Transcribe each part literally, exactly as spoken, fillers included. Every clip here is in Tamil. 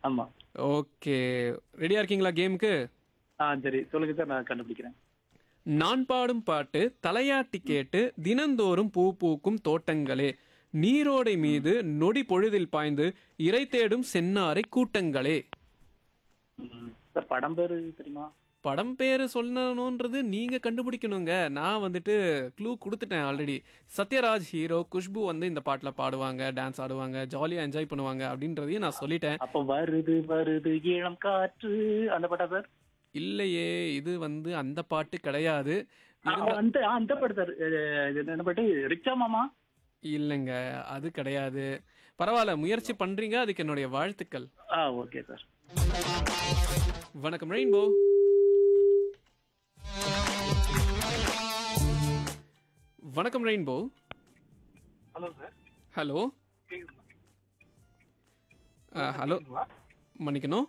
ஆமா. ஓகே. ரெடியா இருக்கீங்களா கேமுக்கு? ஆ சரி. சொல்லுங்க சார், நான் கண்டுபிடிக்கிறேன். நான் பாடும் பாட்டு தலையாட்டி கேட்டு தினந்தோறும் பூ பூக்கும் தோட்டங்களே, நீரோடை ம். மீது நொடி பொழுதில் பாய்ந்து இரை தேடும் செந்நாரை கூட்டங்களே. ம். சார் படம் பேரு தெரியுமா? படம் பேரு சொல்லணுன்றது நீங்க கண்டுபிடிக்கணுங்க. நான் வந்துட்டு க்ளூ கொடுத்துட்டேன் ஆல்ரெடி. சத்யராஜ் ஹீரோ, குஷ்பு வந்து இந்த பாட்டுல பாடுவாங்க, டான்ஸ் ஆடுவாங்க, ஜாலியா என்ஜாய் பண்ணுவாங்க அப்படின்றதையும் நான் சொல்லிட்டேன். அப்ப வருது வருது இளம் காற்று அந்த பாட்டா சார்? இல்லையே, இது வந்து அந்த பாட்டு கிடையாது. ஆ, இருந்தா அந்த ஆ, அந்த பாட்டு சார். அஹ், இது என்ன பாட்டு? ரிச்சா மாமா? இல்லைங்க, அது கிடையாது. பரவாயில்ல, முயற்சி பண்றீங்க, அதுக்கு என்னுடைய வாழ்த்துக்கள். ஆ ஓகே சார். வணக்கம் ரெயின்போ. வணக்கம் rainbow. Hello sir. Hello. Hello, மன்னிக்கணும்.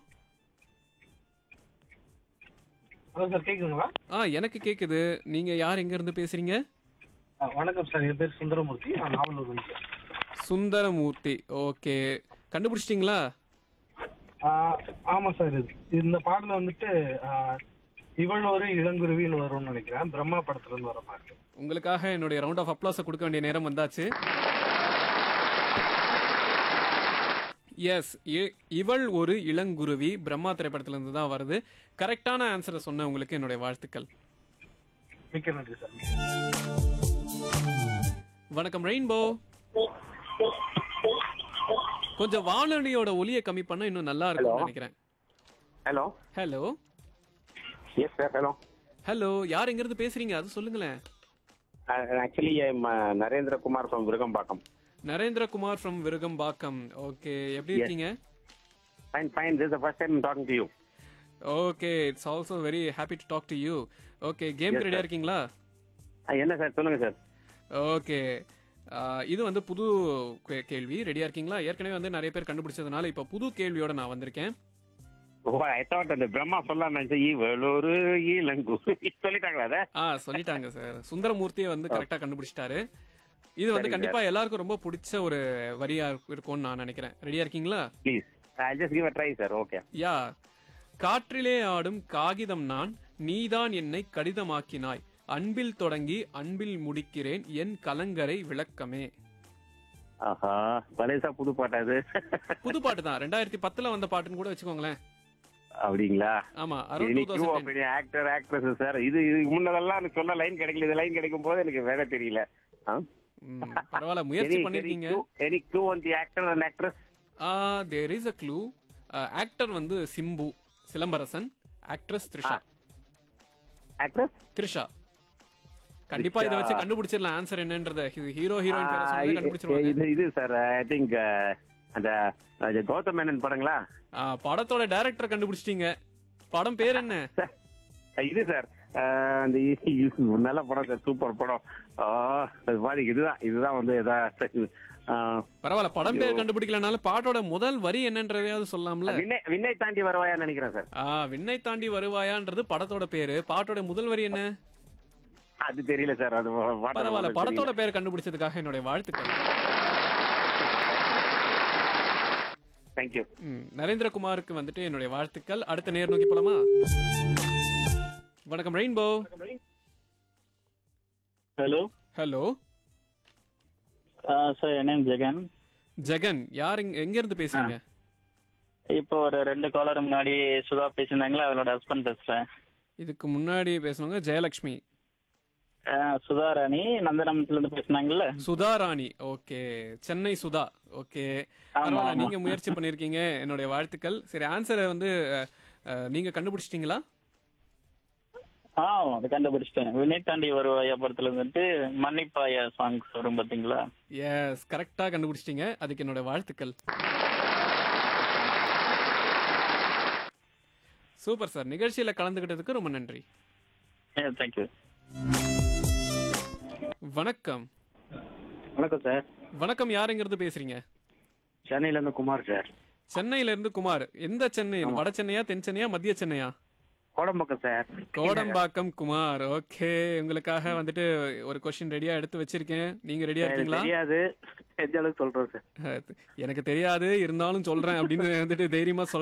ஹலோ சார், கேக்குதுங்களா? ஆ எனக்கு கேக்குது. நீங்க யார், எங்க இருந்து பேசுறீங்க? ஆ, வணக்கம் சார், என் பேர் சுந்தரமூர்த்தி, நான் நாவலூர் வந்து. சுந்தரமூர்த்தி. ஓகே, கண்டுபிடிச்சிட்டிங்களா? ஆமா சார், இது இந்த பாடல வந்துட்டு ஆ, இவள் ஒரு இளங்குருவின்னு வரும்னு நினைக்கிறேன். பிரம்மா படத்துல இருந்து வர பாட்டு. உங்களுக்காக என்னுடைய ரவுண்ட் ஆஃப் அப்ளாஸை கொடுக்க வேண்டிய நேரம் வந்தாச்சு. எஸ், இவள் ஒரு இளங்குருவி பிரம்மா திரைப்படத்துல இருந்து தான் வருது. கரெக்டான ஆன்சரை சொன்ன உங்களுக்கு என்னுடைய வாழ்த்துக்கள். மிக்க நன்றி சார். வணக்கம் ரெயின்போ. கொஞ்சம் வானொலியோட ஒலியை கம்மி பண்ணா இன்னும் நல்லா இருக்கும்னு நினைக்கிறேன். Hello. Hello. Yes sir, hello. Hello, யார் எங்க இருந்து பேசுறீங்க, அது சொல்லுங்களேன். Actually Narendrakumar from Virugambakkam. Narendrakumar from Virugambakkam. Okay, எப்படி இருக்கீங்க? Fine fine, this is the first time talking to you. Okay, it's also very happy to talk to you. Okay, கேம்க்கு ரெடியா இருக்கீங்களா? என்ன சார், சொல்லுங்க சார். ஓகே, இது வந்து புது கே- கேள்வி. ரெடியா இருக்கீங்களா? ஏற்கனவே வந்து நிறைய பேர் கண்டுபிடிச்சதுனால இப்போ புது கேள்வியோட நான் வந்திருக்கேன். ஓ, ஐ தாட் அந்த பிரம்மா சொல்லலாம் நினைச்சேன். இவள் ஒரு இளங்கு சொல்லிட்டாங்களா அதை? ஆ சொல்லிட்டாங்க சார். சுந்தரமூர்த்தியை வந்து கரெக்டா கண்டுபிடிச்சிட்டாரு. இது வந்து சரிங்க கண்டிப்பா எல்லாருக்கும் ரொம்ப பிடிச்ச ஒரு வரியா இருக்கும்னு நான் நினைக்கிறேன். ரெடியா இருக்கீங்களா? Please, I just give a try sir. Okay. யா. காற்றிலே ஆடும் காகிதம் நான், நீதான் என்னை கடிதமாக்கினாய், அன்பில் தொடங்கி அன்பில் முடிக்கிறேன் என் கலங்கரை விளக்கமே. ஆஹா, பலேசா புது பாட்டா இது? புது பாட்டு தான், ரெண்டாயிரத்தி பத்துல வந்த பாட்டுன்னு கூட வச்சுக்கோங்களேன். அப்படிங்களா? ஆமா, around two thousand ten. Actor actress sir, இது இதுக்கு முன்னதெல்லாம் எனக்கு சொல்ல லைன் கிடைக்கல. இது லைன் கிடைக்கும் போது எனக்கு வேற தெரியல. பரவாயில்ல, முயற்சி பண்ணிருக்கீங்க. Any clue on the actor and actress? There is a clue. Actor வந்து சிம்பு சிலம்பரசன், ஆக்ட்ரஸ் த்ரிஷா. ஆக்ட்ரஸ் த்ரிஷா. கண்டிப்பா இதை வச்சு கண்டுபிடிச்சிடலாம் ஆன்சர் என்னன்றத. ஹீரோ ஆ, ஹீரோயின் பேரை சொல்லி இ- கண்டுபிடிச்சிருவாங்க. இது இது சார், ஐ திங்க் அந்த அது கௌதம் மேனன் படங்களா? ஆ, படத்தோட டைரக்டர் கண்டுபிடிச்சிட்டீங்க. படம் பேர் என்ன? சார், இது சார் அந்த இ- இது நல்ல படம் சார், சூப்பர் படம். ஆ, அது மாதிரி இதுதான் இதுதான் வந்து எதா ஆ, பரவாயில்ல, படம் பேர் கண்டுபிடிக்கலனாலும் பாட்டோட முதல் வரி என்னன்றதையாவது சொல்லலாம்ல. விண்ணை விண்ணை தாண்டி வருவாயா நினைக்கிறேன் சார். ஆ, விண்ணை தாண்டி வருவாயான்றது படத்தோட பேரு. பாட்டோட முதல் வரி என்ன? அது தெரியல சார். அது பாட்டு பரவாயில்ல, தெரியல. படத்தோட பேர் கண்டுபிடிச்சதுக்காக என்னுடைய வாழ்த்துக்கள். தேங்க்யூ. ம், நரேந்திரகுமாருக்கு வந்துட்டு என்னுடைய வாழ்த்துக்கள். அடுத்த நேர் நோக்கி போலாமா? வணக்கம் ரெயின்போ. ஹலோ. ஹலோ. சார், என் நேம் ஜெகன். ஜெகன், யார், எங்க எங்க இருந்து பேசுறீங்க? இப்போ ஒரு ரெண்டு காலர் முன்னாடி சுதா பேசியிருந்தாங்களே, அவளோட ஹஸ்பண்ட் பேசுறேன். இதுக்கு முன்னாடி பேசுனவங்க ஜெயலட்சுமி. ஆ, சுதா ராணி நந்தனத்துல இருந்து பேசினாங்கல்ல. சுதா ராணி. ஓகே, சென்னை சுதா. ஓகே, ஆமா, பரவாயில்ல, ஆமா. நீங்க முயற்சி பண்ணிருக்கீங்க, என்னுடைய வாழ்த்துக்கள். சரி, ஆன்சரை வந்து அஹ், அஹ், நீங்க கண்டுபிடிச்சிட்டீங்களா? ஆ, அதை கண்டுபிடிச்சிட்டேன். வினை தாண்டி வருவாயா படத்துல வந்துட்டு மன்னிப்பாயா சாங்ஸ் வரும் பாத்தீங்களா? எஸ், கரெக்டா கண்டுபிடிச்சிட்டீங்க, அதுக்கு என்னோட வாழ்த்துக்கள். சூப்பர் சார், நிகழ்ச்சியில கலந்துகிட்டதுக்கு ரொம்ப நன்றி. தேங்க்யூ. வணக்கம். வணக்கம் சார். வணக்கம், யாருங்கிறது பேசுறீங்க? சென்னையில இருந்து குமார் சார். சென்னையில இருந்து குமார். எந்த சென்னை? வட சென்னையா, தென் சென்னையா, மத்திய சென்னையா? கோடம்பாக்கம் சார். கோடம்பாக்கம் குமார். ஓகே, உங்களுக்காக வந்துட்டு ஒரு கொஸ்டின் ரெடியா எடுத்து வச்சிருக்கேன். நீங்க ரெடியா இருக்கீங்களா? தெரியாது, எந்த அளவுக்கு சொல்றேன் சார். எனக்கு தெரியாது, இருந்தாலும் சொல்றேன் அப்படின்னு வந்துட்டு தைரியமா சொல்ல